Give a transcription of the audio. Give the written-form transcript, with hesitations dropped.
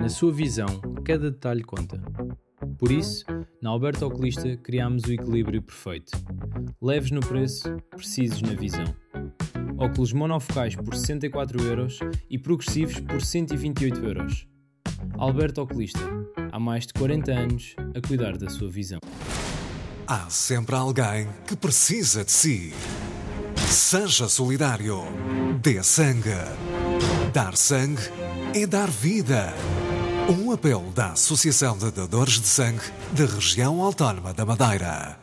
Na sua visão, cada detalhe conta. Por isso, na Alberto Oculista criámos o equilíbrio perfeito. Leves no preço, precisos na visão. Óculos monofocais por 64€ e progressivos por 128€. Alberto Oculista, há mais de 40 anos a cuidar da sua visão. Há sempre alguém que precisa de si. Seja solidário. Dê sangue. Dar sangue é dar vida. Um apelo da Associação de Dadores de Sangue da Região Autónoma da Madeira.